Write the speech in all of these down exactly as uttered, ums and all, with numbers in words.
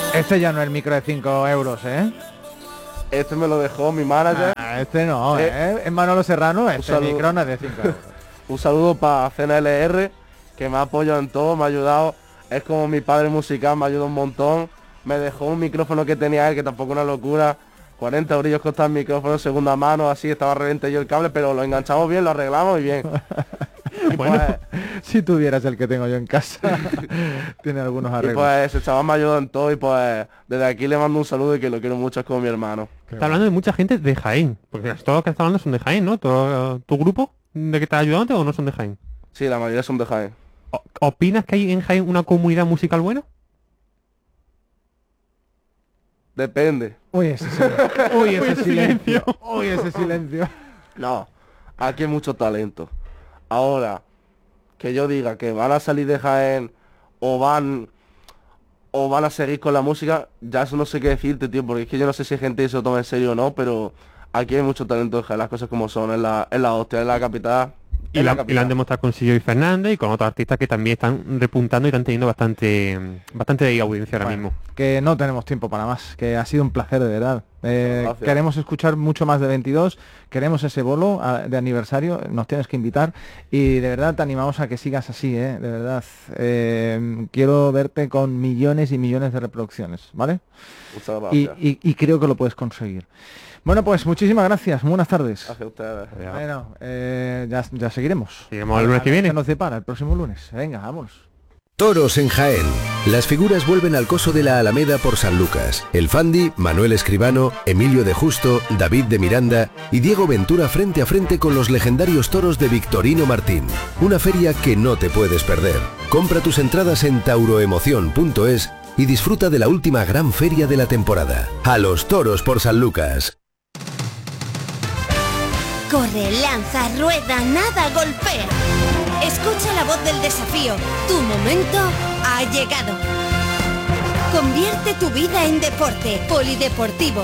Este ya no es el micro de cinco euros, ¿eh? Este me lo dejó mi manager. Ah, este no, ¿eh? ¿eh? Es Manolo Serrano, este saludo. micro no es de cinco euros. Un saludo para C N L R, que me ha apoyado en todo, me ha ayudado. Es como mi padre musical, me ayuda un montón. Me dejó un micrófono que tenía él, que tampoco es una locura. cuarenta eurillos costaba el micrófono, segunda mano, así, estaba revente yo el cable, pero lo enganchamos bien, lo arreglamos y bien. Y Bueno, pues, si tuvieras el que tengo yo en casa, tiene algunos y arreglos. pues ese chaval me ayudó en todo y pues desde aquí le mando un saludo y que lo quiero mucho, es como mi hermano. Está hablando de mucha gente de Jaén, porque todos los que está hablando son de Jaén, ¿no? ¿Todo, ¿Tu grupo de que te ha ayudado antes o no son de Jaén? Sí, la mayoría son de Jaén. O- ¿Opinas que hay en Jaén una comunidad musical buena? Depende. Uy, ese silencio. Uy, ese silencio. Uy, ese silencio. No, aquí hay mucho talento. Ahora, que yo diga que van a salir de Jaén o van o van a seguir con la música, ya eso no sé qué decirte, tío, porque es que yo no sé si hay gente que se lo toma en serio o no, pero aquí hay mucho talento en Jaén, las cosas como son, en la, en la hostia, en la capital. Y en la, la y la capital. han demostrado con Sillo y Fernández y con otros artistas que también están repuntando y están teniendo bastante bastante audiencia ahora Bueno, mismo. que no tenemos tiempo para más, que ha sido un placer de verdad. Eh, Gracias. queremos escuchar mucho más de veintidós, queremos ese bolo a- de aniversario, nos tienes que invitar y de verdad te animamos a que sigas así, ¿eh? De verdad. Eh, quiero verte con millones y millones de reproducciones, ¿vale? Muchas Y, gracias. y- y creo que lo puedes conseguir. Bueno, pues muchísimas gracias, buenas tardes. Gracias a ustedes. Bueno, eh, ya, ya seguiremos. Seguiremos el lunes que viene. Se nos depara el próximo lunes. Venga, vamos. Toros en Jaén. Las figuras vuelven al coso de la Alameda por San Lucas. El Fandi, Manuel Escribano, Emilio de Justo, David de Miranda y Diego Ventura frente a frente con los legendarios toros de Victorino Martín. Una feria que no te puedes perder. Compra tus entradas en tauroemoción punto es y disfruta de la última gran feria de la temporada. A los toros por San Lucas. Corre, lanza, rueda, nada, golpea. Escucha la voz del desafío. Tu momento ha llegado. Convierte tu vida en deporte. Polideportivo.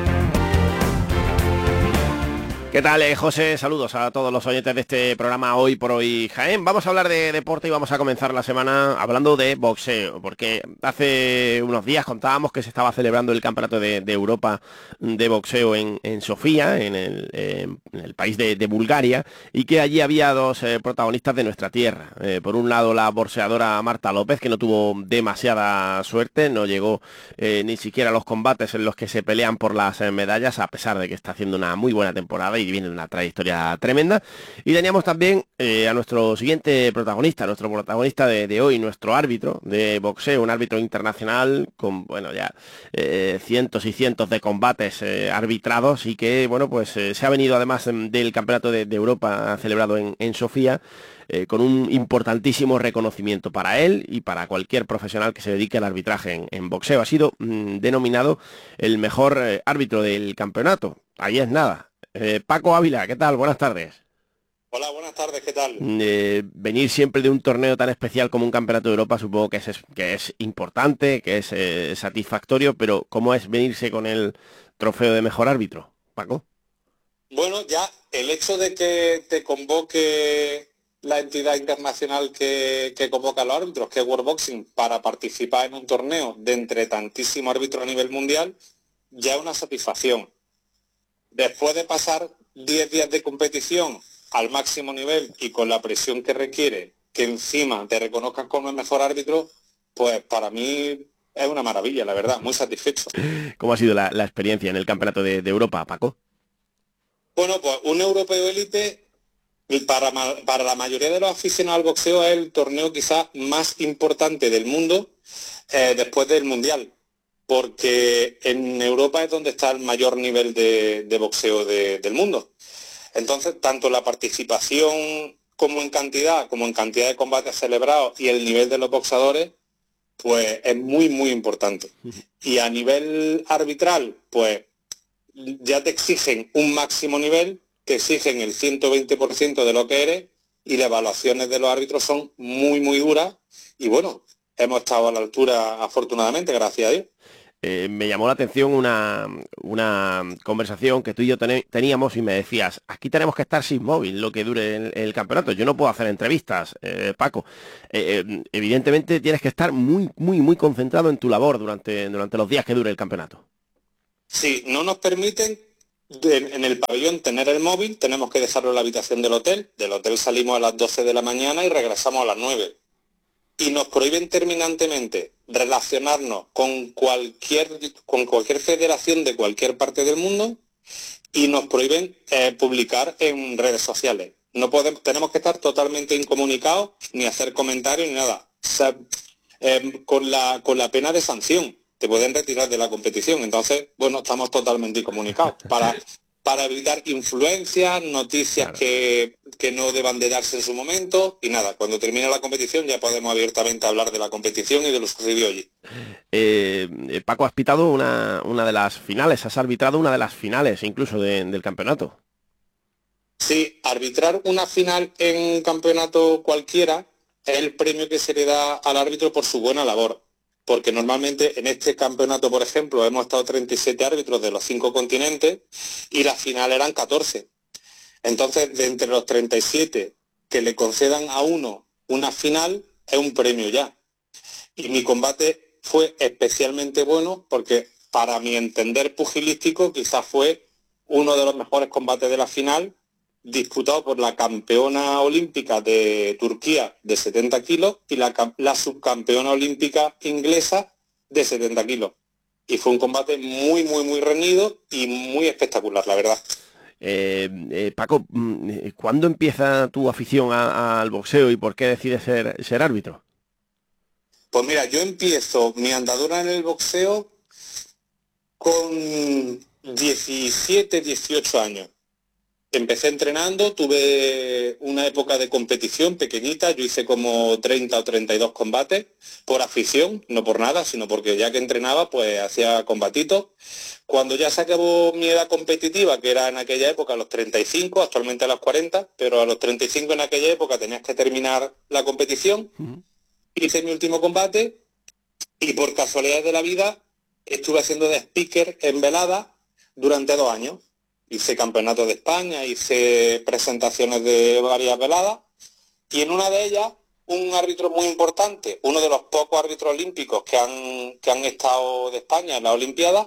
¿Qué tal, eh, José? Saludos a todos los oyentes de este programa Hoy por Hoy Jaén. Vamos a hablar de deporte y vamos a comenzar la semana hablando de boxeo, porque hace unos días contábamos que se estaba celebrando el Campeonato de, de Europa de boxeo en, en Sofía, en el, eh, en el país de, de Bulgaria, y que allí había dos eh, protagonistas de nuestra tierra. Eh, por un lado, la boxeadora Marta López, que no tuvo demasiada suerte, no llegó eh, ni siquiera a los combates en los que se pelean por las eh, medallas, a pesar de que está haciendo una muy buena temporada y viene de una trayectoria tremenda. Y teníamos también eh, a nuestro siguiente protagonista, nuestro protagonista de, de hoy, nuestro árbitro de boxeo, un árbitro internacional con, bueno, ya eh, cientos y cientos de combates eh, arbitrados y que, bueno, pues eh, se ha venido además del Campeonato de, de Europa celebrado en, en Sofía, eh, con un importantísimo reconocimiento para él y para cualquier profesional que se dedique al arbitraje en, en boxeo. Ha sido mmm, denominado el mejor eh, árbitro del campeonato. Ahí es nada. Eh, Paco Ávila, ¿qué tal? Buenas tardes. Hola, buenas tardes, ¿qué tal? Eh, venir siempre de un torneo tan especial como un Campeonato de Europa supongo que es, que es importante, que es eh, satisfactorio, pero ¿cómo es venirse con el trofeo de mejor árbitro, Paco? Bueno, ya el hecho de que te convoque la entidad internacional que, que convoca a los árbitros, que es World Boxing, para participar en un torneo de entre tantísimos árbitros a nivel mundial, ya es una satisfacción. Después de pasar diez días de competición al máximo nivel y con la presión que requiere que encima te reconozcan como el mejor árbitro, pues para mí es una maravilla, la verdad, muy satisfecho. ¿Cómo ha sido la, la experiencia en el Campeonato de, de Europa, Paco? Bueno, pues un europeo élite, para, para la mayoría de los aficionados al boxeo, es el torneo quizás más importante del mundo eh, después del Mundial, porque en Europa es donde está el mayor nivel de, de boxeo de, del mundo. Entonces, tanto la participación como en cantidad, como en cantidad de combates celebrados y el nivel de los boxeadores, pues es muy, muy importante. Y a nivel arbitral, pues ya te exigen un máximo nivel, te exigen el ciento veinte por ciento de lo que eres y las evaluaciones de los árbitros son muy, muy duras y bueno, hemos estado a la altura afortunadamente, gracias a Dios. eh, me llamó la atención una, una conversación que tú y yo ten- teníamos y me decías, aquí tenemos que estar sin móvil lo que dure el, el campeonato. Yo no puedo hacer entrevistas, eh, Paco. Eh, eh, evidentemente tienes que estar muy, muy, muy concentrado en tu labor durante, durante los días que dure el campeonato. Sí, no nos permiten de- en el pabellón tener el móvil, tenemos que dejarlo en la habitación del hotel. Del hotel salimos a las doce de la mañana y regresamos a las nueve. Y nos prohíben terminantemente relacionarnos con cualquier, con cualquier federación de cualquier parte del mundo y nos prohíben eh, publicar en redes sociales. No podemos, tenemos que estar totalmente incomunicados, ni hacer comentarios ni nada. O sea, eh, con la, con la pena de sanción. Te pueden retirar de la competición. Entonces, bueno, estamos totalmente incomunicados para, para evitar influencias, noticias Claro. que, que no deban de darse en su momento y nada. Cuando termine la competición ya podemos abiertamente hablar de la competición y de lo sucedido allí. Eh, eh, Paco, has pitado una, una de las finales, has arbitrado una de las finales incluso de- del campeonato. Sí, arbitrar una final en un campeonato cualquiera es el premio que se le da al árbitro por su buena labor. Porque normalmente en este campeonato, por ejemplo, hemos estado treinta y siete árbitros de los cinco continentes y la final eran catorce. Entonces, de entre los treinta y siete que le concedan a uno una final, es un premio ya. Y mi combate fue especialmente bueno porque, para mi entender pugilístico, quizás fue uno de los mejores combates de la final, disputado por la campeona olímpica de Turquía de setenta kilos y la, cam- la subcampeona olímpica inglesa de setenta kilos. Y fue un combate muy, muy, muy reñido y muy espectacular, la verdad. Eh, eh, Paco, mm, eh, ¿cuándo empieza tu afición a- al boxeo y por qué decides ser, ser árbitro? Pues mira, yo empiezo mi andadura en el boxeo con diecisiete, dieciocho años. Empecé entrenando, tuve una época de competición pequeñita, yo hice como treinta o treinta y dos combates por afición, no por nada, sino porque ya que entrenaba, pues hacía combatitos. Cuando ya se acabó mi edad competitiva, que era en aquella época a los treinta y cinco, actualmente a los cuarenta, pero a los treinta y cinco en aquella época tenías que terminar la competición, Ujú. hice mi último combate y por casualidad de la vida estuve haciendo de speaker en velada durante dos años. Hice campeonatos de España, hice presentaciones de varias veladas y en una de ellas un árbitro muy importante, uno de los pocos árbitros olímpicos que han, que han estado de España en la Olimpiada,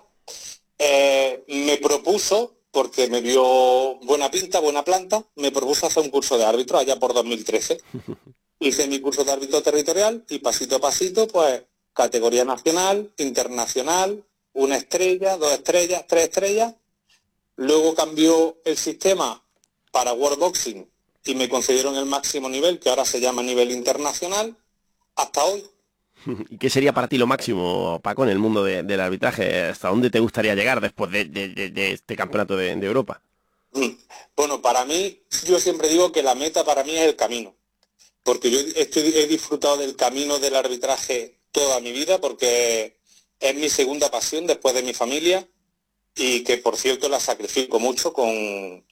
eh, me propuso, porque me vio buena pinta, buena planta, me propuso hacer un curso de árbitro allá por dos mil trece. Hice mi curso de árbitro territorial y pasito a pasito, pues categoría nacional, internacional, una estrella, dos estrellas, tres estrellas. Luego cambió el sistema para World Boxing y me concedieron el máximo nivel, que ahora se llama nivel internacional, hasta hoy. ¿Y qué sería para ti lo máximo, Paco, en el mundo de- del arbitraje? ¿Hasta dónde te gustaría llegar después de, de- de- de este campeonato de, de Europa? Mm. Bueno, para mí, yo siempre digo que la meta para mí es el camino, porque yo estoy, he disfrutado del camino del arbitraje toda mi vida, porque es mi segunda pasión después de mi familia y que, por cierto, la sacrifico mucho con,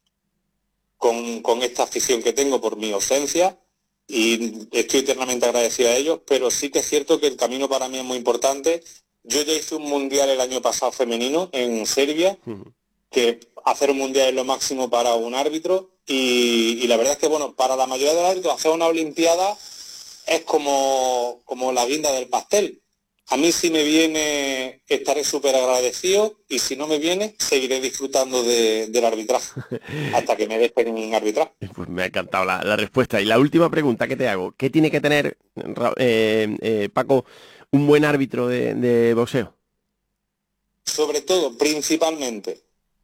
con, con esta afición que tengo por mi ausencia y estoy eternamente agradecido a ellos, pero sí que es cierto que el camino para mí es muy importante. Yo ya hice un mundial el año pasado femenino en Serbia, Ujú. que hacer un mundial es lo máximo para un árbitro y, y la verdad es que, bueno, para la mayoría de los árbitros hacer una olimpiada es como, como la guinda del pastel. A mí si me viene estaré súper agradecido y si no me viene seguiré disfrutando de, del arbitraje hasta que me dejen en arbitraje. Pues me ha encantado la, la respuesta. Y la última pregunta que te hago, ¿qué tiene que tener, Ra- eh, eh, Paco, un buen árbitro de, de boxeo? Sobre todo, principalmente,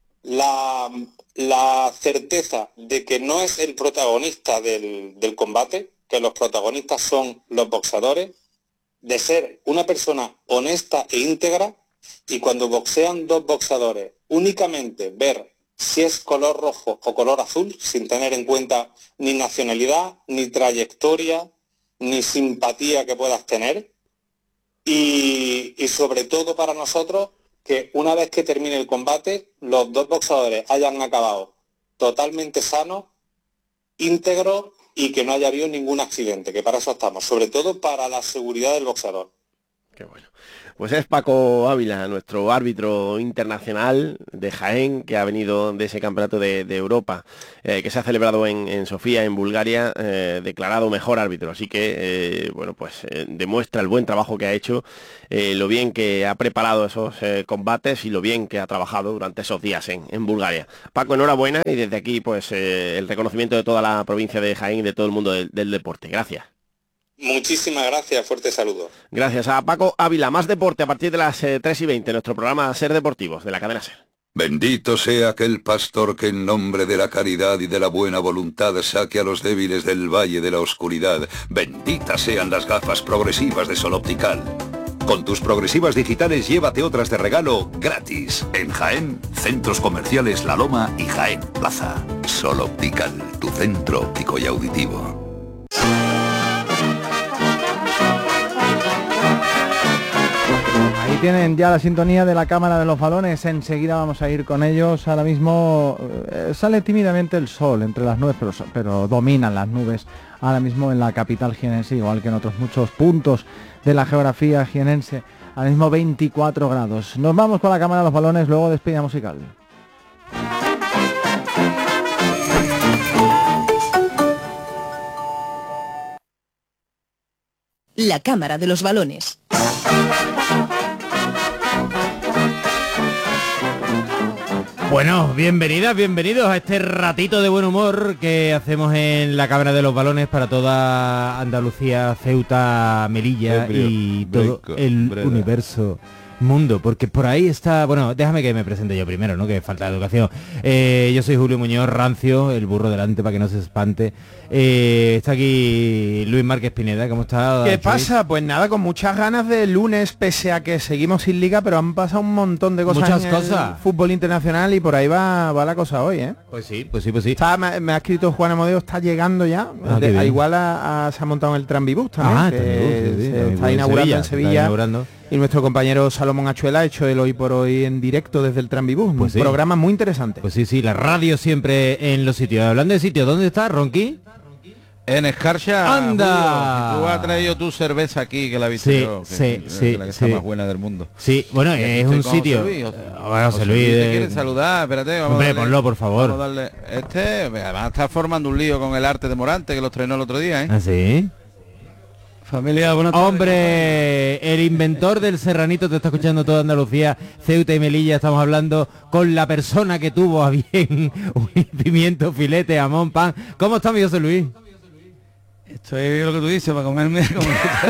la, la certeza de que no es el protagonista del, del combate, que los protagonistas son los boxeadores, de ser una persona honesta e íntegra y cuando boxean dos boxeadores únicamente ver si es color rojo o color azul sin tener en cuenta ni nacionalidad, ni trayectoria, ni simpatía que puedas tener y, y sobre todo para nosotros que una vez que termine el combate los dos boxeadores hayan acabado totalmente sanos, íntegros y que no haya habido ningún accidente, que para eso estamos, sobre todo para la seguridad del boxeador. Qué bueno. Pues es Paco Ávila, nuestro árbitro internacional de Jaén, que ha venido de ese campeonato de, de Europa, eh, que se ha celebrado en, en Sofía, en Bulgaria, eh, declarado mejor árbitro. Así que, eh, bueno, pues eh, demuestra el buen trabajo que ha hecho, eh, lo bien que ha preparado esos eh, combates y lo bien que ha trabajado durante esos días en, en Bulgaria. Paco, enhorabuena, y desde aquí, pues, eh, el reconocimiento de toda la provincia de Jaén y de todo el mundo del, del deporte. Gracias. Muchísimas gracias, fuerte saludo. Gracias a Paco Ávila. Más deporte a partir de las eh, tres y veinte, nuestro programa Ser Deportivos de la cadena Ser. Bendito sea aquel pastor que en nombre de la caridad y de la buena voluntad saque a los débiles del valle de la oscuridad. Benditas sean las gafas progresivas de Sol Optical. Con tus progresivas digitales llévate otras de regalo gratis. En Jaén, centros comerciales La Loma y Jaén Plaza. Sol Optical, tu centro óptico y auditivo. Ahí tienen ya la sintonía de la Cámara de los Balones, enseguida vamos a ir con ellos. Ahora mismo eh, sale tímidamente el sol entre las nubes, pero, pero dominan las nubes ahora mismo en la capital jienense, igual que en otros muchos puntos de la geografía jienense. Ahora mismo veinticuatro grados. Nos vamos con la Cámara de los Balones, luego despedida musical. La Cámara de los Balones. Bueno, bienvenidas, bienvenidos a este ratito de buen humor que hacemos en la Cámara de los Balones para toda Andalucía, Ceuta, Melilla Ebrio, y todo Breco, el Breda. universo mundo, porque por ahí está, bueno, déjame que me presente yo primero, ¿no? Que falta de educación. Eh, yo soy Julio Muñoz, rancio, el burro delante para que no se espante. Eh, está aquí Luis Márquez Pineda, ¿cómo está? ¿Qué Chuy? pasa? Pues nada, con muchas ganas de lunes, pese a que seguimos sin liga, pero han pasado un montón de cosas Muchas en cosas. el fútbol internacional y por ahí va, va la cosa hoy, ¿eh? Pues sí, pues sí, pues sí. Está, me, me ha escrito Juan Amodeo, está llegando ya. Ah, De- qué bien. igual a- a- se ha montado en el Tranvibus también, Ah, que Tranvibus, sí, sí, se Tranvibus está en inaugurando Sevilla, en se está Sevilla. inaugurando. Y nuestro compañero Salomón Achuela ha hecho el hoy por hoy en directo desde el Tranvibus. Pues un sí. programa muy interesante. Pues sí, sí, la radio siempre en los sitios. Hablando de sitios, ¿dónde está, Ronqui? En Escarcha, ¡Anda! Julio, tú has traído tu cerveza aquí, que la he visto Sí, yo, que- sí, que- sí, que la que está sí. más buena del mundo. Sí, bueno, Y aquí es estoy un con sitio. José Luis, José- Ah, bueno, José José Luis, Luis, ¿te eh, quieres saludar? Espérate, vamos Hombre, a darle- ponlo, por favor. vamos a darle- Este, además está formando un lío con el arte de Morante, que lo estrenó el otro día, ¿eh? ¿Ah, sí? Familia, buenas tardes. Hombre, el inventor del serranito te está escuchando toda Andalucía, Ceuta y Melilla. Estamos hablando con la persona que tuvo a bien un pimiento, filete, jamón, pan. ¿Cómo está mi José Luis? Estoy lo que tú dices, para comerme como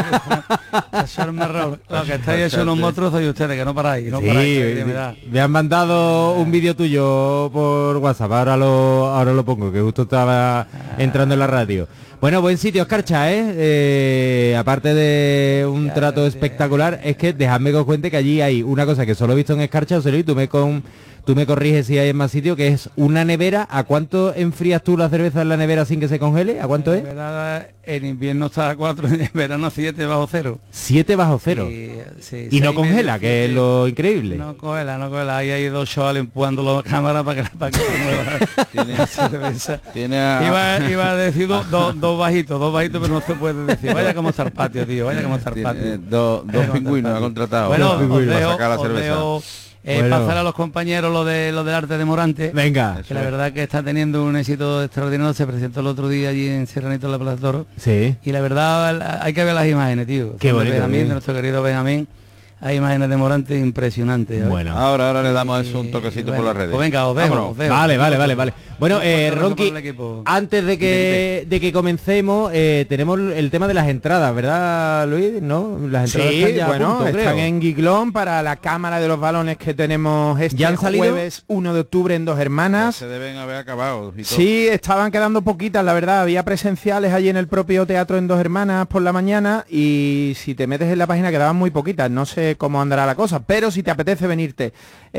para echarme arroz. Lo que estáis hecho unos monstruos sois ustedes, que no paráis, no Sí, paráis. me, de verdad. me han mandado un vídeo tuyo por WhatsApp, ahora lo, ahora lo pongo, que justo estaba entrando en la radio. Bueno, buen sitio, Escarcha, ¿eh? Eh, aparte de un trato espectacular, es que dejadme que os cuente que allí hay una cosa que solo he visto en Escarcha, José Luis, tú me, con, tú me corriges si hay en más sitio, que es una nevera. ¿A cuánto enfrías tú la cerveza en la nevera sin que se congele? ¿A cuánto es? En verdad, en invierno está a cuatro, en verano siete bajo cero. siete bajo cero. Y, sí, Y no seis congela, medio, que es siete. lo increíble. No congela, no congela. Ahí hay dos chavales empujando la cámara para que, para que se mueva Tiene- la cerveza. Tiene a- Iba, iba a decir dos dos- dos bajitos, dos bajitos, pero no se puede decir. Vaya como está el patio, tío, vaya como está el tiene, patio. eh, dos, dos Vaya como pingüinos está ha el patio. contratado Bueno, para os pingüinos, para dejo, sacar la os cerveza. dejo, eh, Bueno. pasar a los compañeros lo de lo del arte de Morante. Venga. Que la verdad que está teniendo un éxito extraordinario. Se presentó el otro día allí en Serranito de la Plaza de Toro. Sí. Y la verdad la- hay que ver las imágenes, tío. Qué Son de bonito, Benjamín, bien. de nuestro querido Benjamín. Hay imágenes de Morante impresionantes. ¿sabes? Bueno. Ahora, ahora le damos eso un toquecito Bueno, por las redes. pues venga, os dejo, Vámonos. os dejo. Vale, vale, vale, vale. Bueno, Un eh, fuerte abrazo Ronqui, para el equipo. antes de que de que comencemos, eh, tenemos el tema de las entradas, ¿verdad, Luis? ¿No? Las entradas Sí, están ya a bueno, punto, están creo. en Giglón para la Cámara de los Balones que tenemos este ¿Ya han salido? jueves uno de octubre en Dos Hermanas. Se deben haber acabado. y todo. Sí, estaban quedando poquitas, la verdad. Había presenciales allí en el propio teatro en Dos Hermanas por la mañana y si te metes en la página quedaban muy poquitas. No sé cómo andará la cosa, pero si te apetece venirte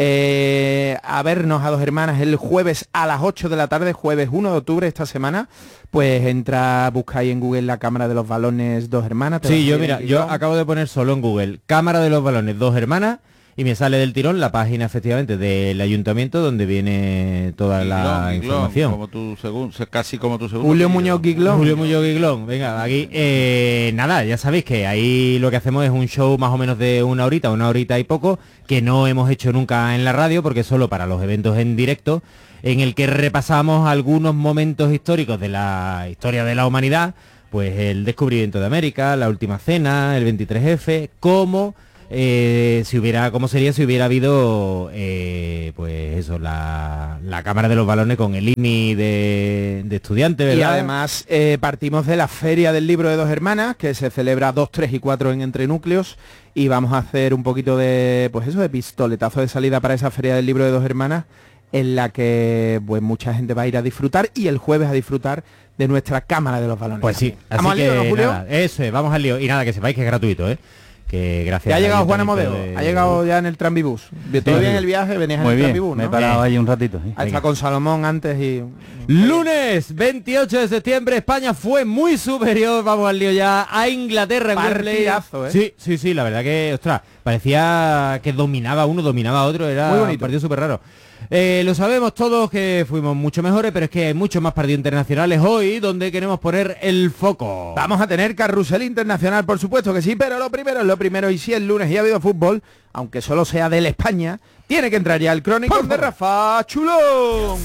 eh, a vernos a Dos Hermanas el jueves a las ocho de la tarde, jueves uno de octubre esta semana, pues entra, busca ahí en Google la Cámara de los Balones Dos Hermanas. te Sí, vas a yo ir mira, en yo Giglón. acabo de poner solo en Google Cámara de los Balones, Dos Hermanas, y me sale del tirón la página efectivamente del ayuntamiento donde viene toda Guiglón, la Guiglón, información. como tu segundo, casi como tu segundo. Julio Muñoz Guiglón. Julio Muñoz Guiglón, venga, aquí, eh, nada, ya sabéis que ahí lo que hacemos es un show más o menos de una horita, una horita y poco, que no hemos hecho nunca en la radio, porque es solo para los eventos en directo, en el que repasamos algunos momentos históricos de la historia de la humanidad, pues el descubrimiento de América, la última cena, el veintitrés efe, como... Eh, si hubiera, ¿cómo sería si hubiera habido eh, pues eso, la, la cámara de los balones con el I M I de, de estudiantes, ¿verdad? Y además eh, partimos de la Feria del Libro de Dos Hermanas, que se celebra dos, tres y cuatro en Entre Núcleos, y vamos a hacer un poquito de, pues eso, de pistoletazo de salida para esa Feria del Libro de Dos Hermanas, en la que pues mucha gente va a ir a disfrutar, y el jueves a disfrutar de nuestra cámara de los balones. Pues sí, así ¿Vamos al que lío, ¿no, Julio? nada, eso es, vamos al lío. Y nada, que sepáis que es gratuito, ¿eh? Que gracias. Ya ha llegado Juan Ayuntamiento Amodeo, de- ha llegado ya en el Trambibús. Todo bien el viaje, venías en Muy el bien, Trambibús, me he ¿no? parado ahí un ratito. sí. Ahí está con Salomón antes y... Lunes veintiocho de septiembre, España fue muy superior, vamos al lío ya, a Inglaterra en Wembley. Partidazo, ¿eh? Sí, sí, sí, la verdad que, ostras, parecía que dominaba uno, dominaba otro, era Muy bonito. un partido súper raro. Eh, lo sabemos todos que fuimos mucho mejores, pero es que hay muchos más partidos internacionales hoy donde queremos poner el foco. Vamos a tener carrusel internacional, por supuesto que sí, pero lo primero es lo primero, y si es lunes y ha habido fútbol, aunque solo sea del España, tiene que entrar ya el crónico de Rafa Chulón.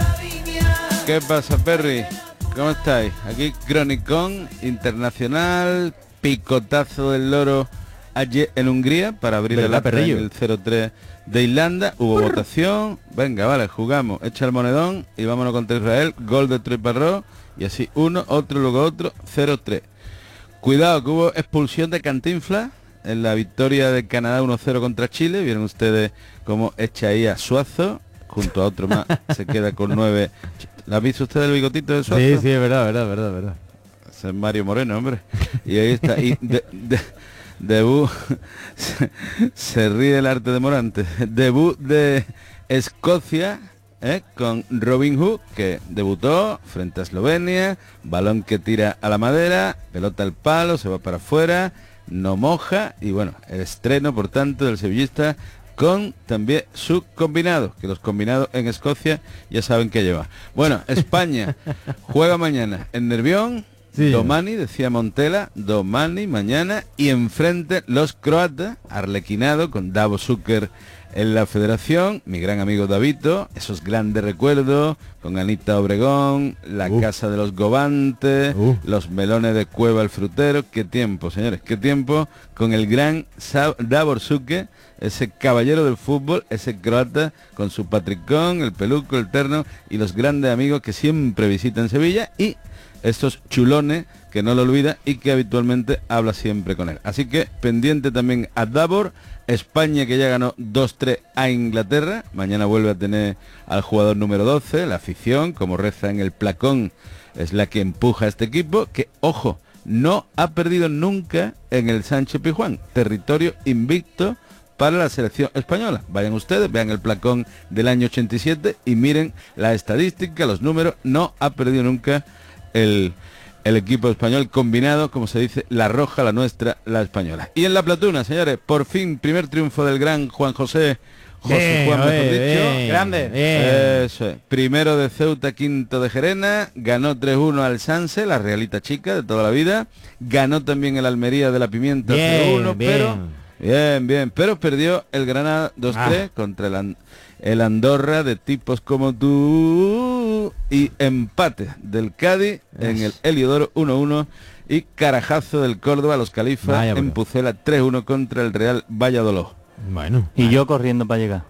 ¿Qué pasa, Perry? ¿Cómo estáis? Aquí Cronicón Internacional, picotazo del loro ayer en Hungría para abrir el ¿Verdad, acta en perrillo? el cero tres de Irlanda. Hubo votación. Venga, vale, jugamos. Echa el monedón y vámonos contra Israel. Gol de Troy Parró. Y así uno, otro, luego otro, cero tres. Cuidado, que hubo expulsión de Cantinflas en la victoria de Canadá uno cero contra Chile. Vieron ustedes cómo echa ahí a Suazo, junto a otro más, se queda con nueve. ¿La ha visto usted el bigotito de Suazo? Sí, sí, es verdad, verdad, verdad, verdad. Ese es Mario Moreno, hombre. Y ahí está. Y de, de- debut, se, se ríe el arte de Morante. Debut de Escocia, ¿eh? Con Robin Hood, que debutó frente a Eslovenia. Balón que tira a la madera, pelota al palo, se va para afuera, no moja. Y bueno, el estreno, por tanto, del sevillista con también su combinado, que los combinados en Escocia ya saben que lleva. Bueno, España juega mañana en Nervión. Sí. Domani, decía Montela, Domani mañana, y enfrente los croatas, arlequinado con Davo Zucker en la federación, mi gran amigo Davito, esos grandes recuerdos con Anita Obregón, la Uh. casa de los Gobantes, Uh. los melones de Cueva el frutero. Qué tiempo, señores, qué tiempo con el gran Sa- Davor Zucker, ese caballero del fútbol, ese croata con su patricón, el peluco, el terno y los grandes amigos que siempre visitan Sevilla, y estos chulones que no lo olvida y que habitualmente habla siempre con él. Así que pendiente también a Davor. España, que ya ganó dos tres a Inglaterra. Mañana vuelve a tener al jugador número doce. La afición, como reza en el placón, es la que empuja a este equipo, que, ojo, no ha perdido nunca en el Sánchez Pizjuán. Territorio invicto para la selección española. Vayan ustedes, vean el placón del año ochenta y siete y miren la estadística, los números. No ha perdido nunca el, el equipo español combinado, como se dice, la roja, la nuestra, la española. Y en la platuna, señores, por fin, primer triunfo del gran Juan José, José Bien, Juan, mejor oye, dicho. bien, Grande. bien. Eso es. Primero de Ceuta, quinto de Gerena, ganó tres uno al Sanse, la Realita chica de toda la vida, ganó también el Almería de la Pimienta Bien, cero uno, bien. pero bien, bien, pero perdió el Granada dos tres Ah. contra el, An- el Andorra de tipos como tú, y empate del Cádiz en el Heliodoro uno uno, y carajazo del Córdoba, los Califas Vaya, en bro. Pucela tres uno contra el Real Valladolid. Bueno. Y yo corriendo para llegar.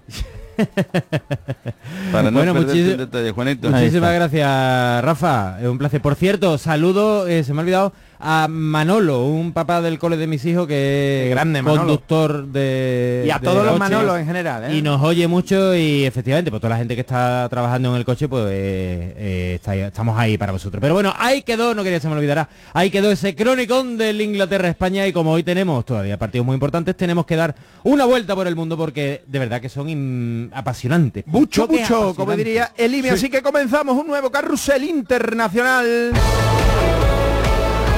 Para no Bueno, perderte muchis- un detalle, Juanito. Ahí Muchísimas está. gracias, Rafa. Es un placer. Por cierto, saludo, eh, se me ha olvidado, a Manolo, un papá del cole de mis hijos que Qué es grande, Manolo. conductor de... Y a de todos los coche. Manolos en general, ¿eh? Y nos oye mucho y efectivamente, pues toda la gente que está trabajando en el coche, pues eh, eh, está ahí- estamos ahí para vosotros. Pero bueno, ahí quedó, no quería se me olvidará, ahí quedó ese cronicón del Inglaterra-España, y como hoy tenemos todavía partidos muy importantes, tenemos que dar una vuelta por el mundo porque de verdad que son in- apasionantes. Mucho, Choques mucho, como apasionantes. diría el I M E, así que comenzamos un nuevo carrusel internacional.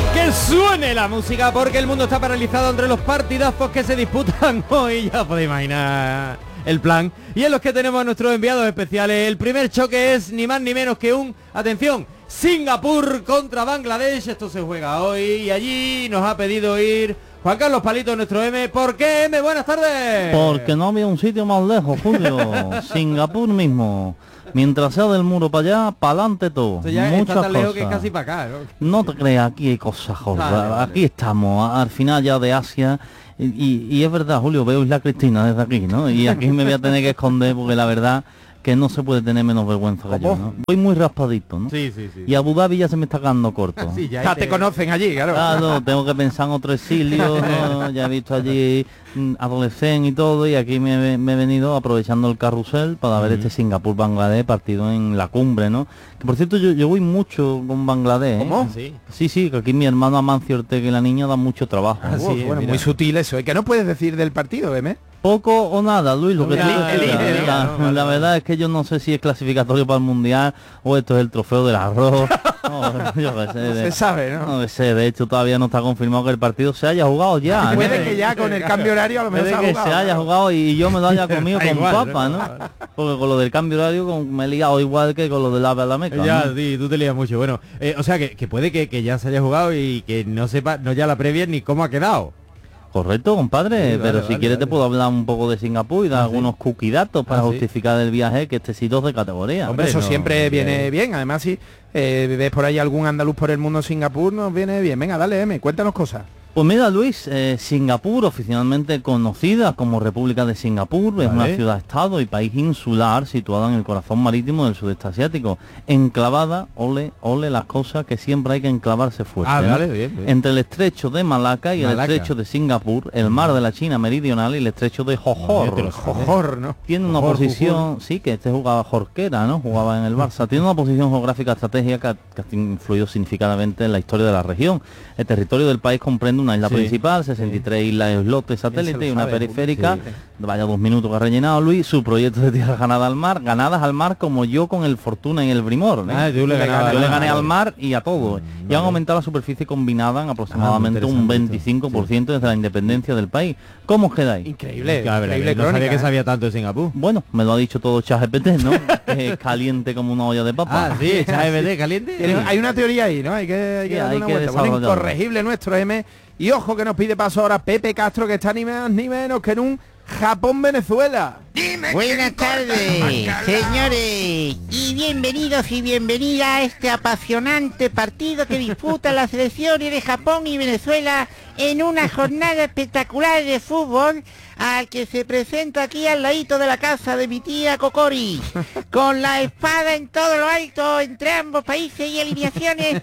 Que suene la música porque el mundo está paralizado entre los partidazos que se disputan hoy. Ya podéis imaginar el plan. Y en los que tenemos a nuestros enviados especiales. El primer choque es ni más ni menos que un, atención, Singapur contra Bangladesh. Esto se juega hoy y allí nos ha pedido ir Juan Carlos Palito, nuestro M. ¿Por qué, M? Buenas tardes. Porque no había un sitio más lejos, Julio. Singapur mismo. Mientras sea del muro para allá, para adelante todo. Esto ya Muchas está tan lejos cosas. que casi para acá, ¿no? No te creas, aquí hay cosas jordas. Vale, vale. Aquí estamos, al final ya de Asia. Y, y, y es verdad, Julio, veo Isla Cristina desde aquí, ¿no? Y aquí me voy a tener que esconder porque la verdad que no se puede tener menos vergüenza que yo, ¿no? Voy muy raspadito, ¿no? Sí, sí, sí. Y Abu Dhabi ya se me está quedando corto. Sí, ya, Ya te... te conocen allí, claro. Claro, tengo que pensar en otro exilio, ¿no? Ya he visto allí mm, adolescente y todo, y aquí me, me he venido aprovechando el carrusel para ver este Singapur-Bangladesh partido en la cumbre, ¿no? Que por cierto, yo, yo voy mucho con Bangladesh, ¿eh? ¿Cómo? Sí. Sí, sí, que aquí mi hermano Amancio Ortega y la niña dan mucho trabajo. Ah, sí, bueno, mira. muy sutil eso. ¿Y qué no puedes decir del partido, M? Poco o nada, Luis, lo que Ya, te digo es que elige, la- elige, la, no, vale, la vale. verdad es que yo no sé si es clasificatorio para el Mundial o esto es el trofeo del arroz. No, yo qué sé, No de- se sabe, ¿no? no sé, de hecho todavía no está confirmado que el partido se haya jugado ya. ¿no? Puede que ya con el cambio horario a lo mejor Puede se ha que jugado, se haya ¿no? jugado y yo me lo haya comido Da con igual, papa, ¿no? ¿no? Porque con lo del cambio horario con- me he liado igual que con lo del ave a la Meca, Ya, ¿no? sí, tú te lías mucho. Bueno, eh, o sea que, que puede que, que ya se haya jugado y que no sepa, no ya la previa ni cómo ha quedado. Correcto, compadre, Sí, vale, pero si vale, quieres vale. te puedo hablar un poco de Singapur y dar Ah, sí. algunos cookie datos para Ah, sí. justificar el viaje, que este sitio es de categoría. Hombre, eso no, siempre bien. viene bien. Además, si eh, ves por ahí algún andaluz por el mundo en Singapur, nos viene bien. Venga, dale, M, cuéntanos cosas. Pues mira, Luis, eh, Singapur, oficialmente conocida como República de Singapur, es una Vale. ciudad-estado y país insular situada en el corazón marítimo del sudeste asiático, enclavada, ole, ole las cosas que siempre hay que enclavarse fuerte, Ah, ¿no? vale, bien, bien. Entre el estrecho de Malaca y Malaca. el estrecho de Singapur, el mar de la China meridional y el estrecho de Johor. te lo sabes. Jojor, ¿no? Tiene una Johor, posición, sí, que este jugaba Jorquera, ¿no? Jugaba en el Barça. Tiene una posición geográfica estratégica que, que ha influido significativamente en la historia de la región. El territorio del país comprende una isla Sí, principal, sesenta y tres islas islotes satélites lo y una sabe, periférica. sí. Vaya dos minutos que ha rellenado Luis. Su proyecto de tierras ganadas al mar, ganadas al mar como yo con el Fortuna y el Brimor. ¿eh? Ah, tú le ganabas yo al le mar. gané al mar y a todo. Y han aumentado la superficie combinada en aproximadamente un interesante esto. veinticinco por ciento desde la independencia del país. ¿Cómo os quedáis? Increíble, A ver, a ver, increíble no sabía crónica, que ¿eh? sabía tanto de Singapur. Bueno, me lo ha dicho todo ChatGPT, ¿no? Que es caliente como una olla de papa. Ah, sí, ChatGPT caliente. Tiene- Hay una teoría ahí, ¿no? Hay que, hay que Sí, darle hay una que vuelta. Bueno, desarrollarla. incorregible nuestro M. Y ojo que nos pide paso ahora Pepe Castro, que está ni más ni menos que en un Japón-Venezuela. Buenas tardes, señores, y bienvenidos y bienvenidas a este apasionante partido que disputan las selecciones de Japón y Venezuela en una jornada espectacular de fútbol al que se presenta aquí al ladito de la casa de mi tía Cocori, con la espada en todo lo alto entre ambos países y alineaciones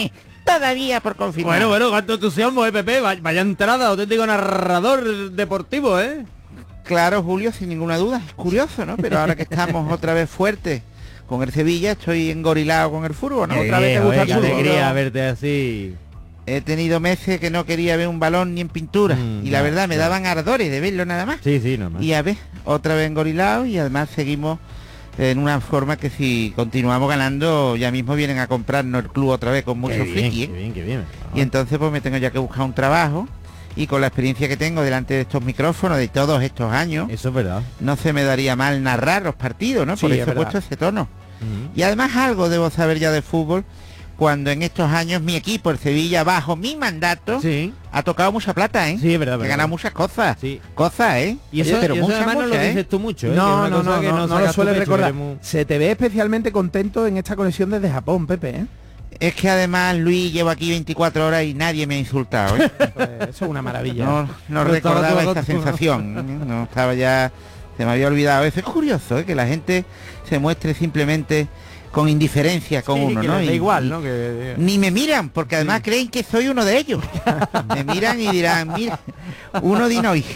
todavía por confirmar. Bueno, bueno, cuánto entusiasmo, eh, Pepe. Vaya, vaya entrada, auténtico narrador deportivo, ¿eh? Claro, Julio, sin ninguna duda, es curioso, ¿no? Pero ahora que estamos otra vez fuertes con el Sevilla, estoy engorilado con el fútbol, ¿no? Otra vez te gusta el qué fútbol. alegría verte así. He tenido meses que no quería ver un balón ni en pintura Mm, y la ya, verdad me ya. daban ardores de verlo nada más. Sí, sí, normal. Y a ver, otra vez engorilado y además seguimos en una forma que si continuamos ganando ya mismo vienen a comprarnos el club otra vez con mucho Qué bien, friki, ¿eh? qué bien, qué bien. Y entonces pues me tengo ya que buscar un trabajo y con la experiencia que tengo delante de estos micrófonos de todos estos años, Eso es verdad. no se me daría mal narrar los partidos, ¿no? Por Sí, eso es he verdad. puesto ese tono. Ujú. Y además algo debo saber ya de fútbol, cuando en estos años mi equipo, el Sevilla, bajo mi mandato, Sí, ha tocado mucha plata, ¿eh? sí, es verdad. Que verdad. gana muchas cosas. Sí. Cosas, ¿eh? Y eso, Oye, pero y eso muchas, además no lo muchas, ¿eh? dices tú mucho, ¿eh? Que No, es una no, cosa no, que no, no sacas lo tu suele pecho, recordar. eres muy- Se te ve especialmente contento en esta conexión desde Japón, Pepe, ¿eh? Es que además, Luis, llevo aquí veinticuatro horas y nadie me ha insultado, ¿eh? Pues eso es una maravilla. No, no No estaba recordaba todo esta acostumbrado. sensación. ¿eh? No estaba ya... Se me había olvidado. Eso es curioso, ¿eh? Que la gente se muestre simplemente con indiferencia con Sí, uno, que ¿no? les da Y- igual, y- ¿no? Que, Ni me miran, porque además creen que soy uno de ellos. Me miran y dirán, mira, uno de hoy.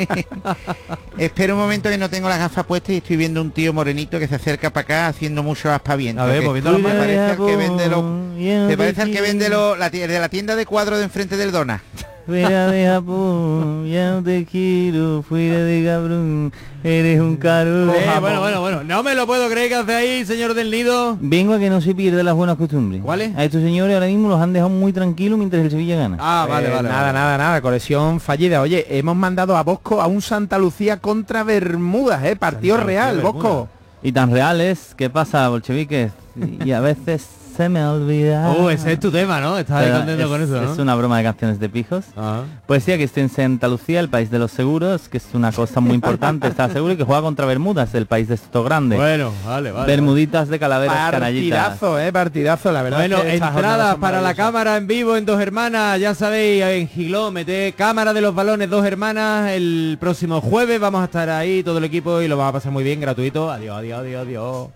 Espera un momento que no tengo las gafas puestas y estoy viendo un tío morenito que se acerca para acá haciendo mucho aspaviento. A ver, que moviendo las me manos. parece al que vende los... Me parece al que vende lo, la, tie- de la tienda de cuadros de enfrente del Dona. fuera de Japón, ya no te quiero, fuera de cabrón, eres un caro. Eh, bueno, bueno, bueno, no me lo puedo creer que hace ahí, señor del Nido. Vengo a que no se pierda las buenas costumbres. ¿Cuáles? A estos señores ahora mismo los han dejado muy tranquilos mientras el Sevilla gana. Ah, vale, Eh, vale. Nada, vale. nada, nada, colección fallida. Oye, hemos mandado a Bosco a un Santa Lucía contra Bermudas, ¿eh? Partido Santa Lucía, real, Bermudas. Bosco. Y tan reales, ¿qué pasa, bolcheviques? Y a veces se me olvida. Oh, ese es tu tema, ¿no? Estás ahí Pero contento es, con eso, ¿no? es una broma de canciones de pijos. Ajá. Pues sí, que estoy en Santa Lucía, el país de los seguros, que es una cosa muy importante, está seguro, y que juega contra Bermudas, el país de esto grande. Bueno, vale, vale. Bermuditas de calaveras canallitas. Partidazo, eh, partidazo, la verdad. Bueno, es que estas jornadas entradas son para la maravillosas. cámara en vivo en Dos Hermanas, ya sabéis, en Giló, mete cámara de los balones Dos Hermanas, el próximo jueves vamos a estar ahí, todo el equipo, y lo vamos a pasar muy bien, gratuito. Adiós, adiós, adiós, adiós.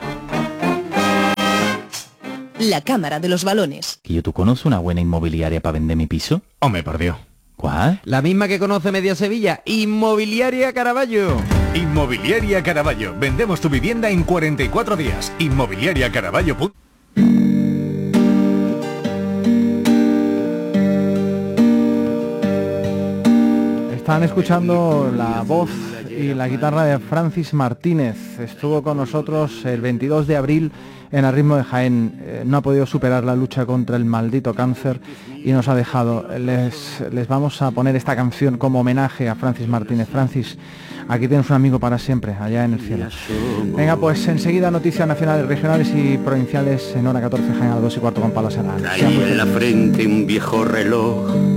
La cámara de los balones. ¿Que yo tú conoces una buena inmobiliaria para vender mi piso? Hombre, por Dios. ¿Cuál? La misma que conoce Media Sevilla, Inmobiliaria Caraballo. Inmobiliaria Caraballo. Vendemos tu vivienda en cuarenta y cuatro días. Inmobiliaria Caraballo. Están escuchando la voz y la guitarra de Francis Martínez. Estuvo con nosotros el veintidós de abril en el Ritmo de Jaén. Eh, no ha podido superar la lucha contra el maldito cáncer y nos ha dejado. Les, les vamos a poner esta canción como homenaje a Francis Martínez. Francis, aquí tienes un amigo para siempre, allá en el cielo. Venga, pues enseguida noticias nacionales, regionales y provinciales en hora catorce, Jaén a las dos y cuarto con Palas Serrano. Traía en la frente un viejo reloj